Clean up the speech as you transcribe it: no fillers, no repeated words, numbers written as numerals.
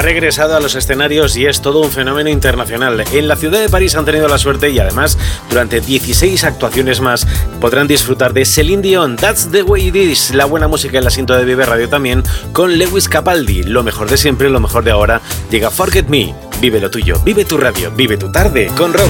regresado a los escenarios y es todo un fenómeno internacional. En la ciudad de París han tenido la suerte y además durante 16 actuaciones más podrán disfrutar de Celine Dion, That's the Way It Is, la buena música en la cinta de Vive Radio también, con Lewis Capaldi, lo mejor de siempre, lo mejor de ahora. Llega Forget Me, vive lo tuyo, vive tu radio, vive tu tarde con Rob.